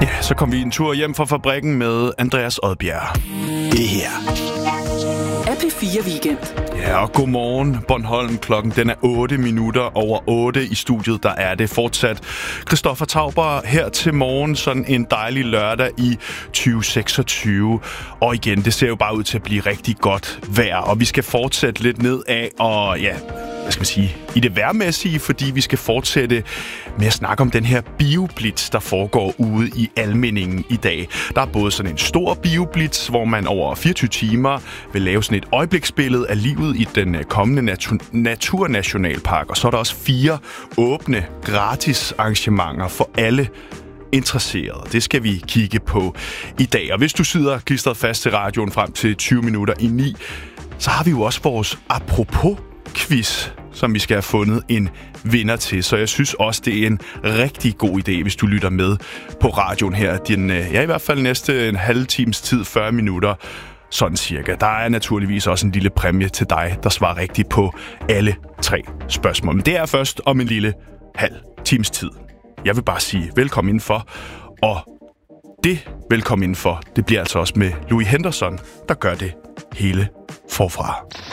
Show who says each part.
Speaker 1: Ja, så kom vi en tur hjem fra fabrikken med Andreas Odbjerg.
Speaker 2: Det her
Speaker 3: er P4 Weekend.
Speaker 1: Ja, og godmorgen Bornholm. Klokken den er 8 minutter over 8. I studiet, der er det fortsat Christoffer Tauber her til morgen. Sådan en dejlig lørdag i 2026. Og igen, det ser jo bare ud til at blive rigtig godt vejr. Og vi skal fortsætte lidt ned af, og ja, hvad skal man sige, i det vejrmæssige, fordi vi skal fortsætte med at snakke om den her bioblitz, der foregår ude i Almindingen i dag. Der er både sådan en stor bioblitz, hvor man over 24 timer vil lave sådan et øjebliksbillede af livet i den kommende naturnationalpark. Og så er der også 4 åbne, gratis arrangementer for alle interesserede. Det skal vi kigge på i dag. Og hvis du sidder klistret fast til radioen frem til 20 minutter i 9, så har vi jo også vores apropos-quiz, som vi skal have fundet en vinder til. Så jeg synes også, det er en rigtig god idé, hvis du lytter med på radioen her. I hvert fald næste en halv times tid, 40 minutter, sådan cirka. Der er naturligvis også en lille præmie til dig, der svarer rigtigt på alle 3 spørgsmål. Men det er først om en lille halv times tid. Jeg vil bare sige velkommen indenfor, og det velkommen indenfor, det bliver altså også med Louis Henderson, der gør det hele forfra.